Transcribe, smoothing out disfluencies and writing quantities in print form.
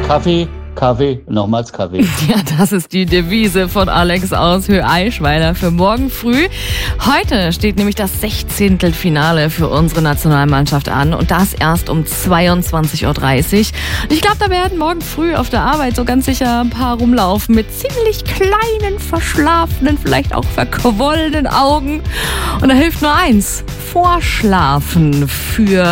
Kaffee, Kaffee, nochmals Kaffee. Ja, das ist die Devise von Alex aus Höhe-Eichweiler für morgen früh. Heute steht nämlich das 16. Finale für unsere Nationalmannschaft an und das erst um 22.30 Uhr. Und ich glaube, da werden morgen früh auf der Arbeit so ganz sicher ein paar rumlaufen mit ziemlich kleinen, verschlafenen, vielleicht auch verquollenen Augen. Und da hilft nur eins: Vorschlafen für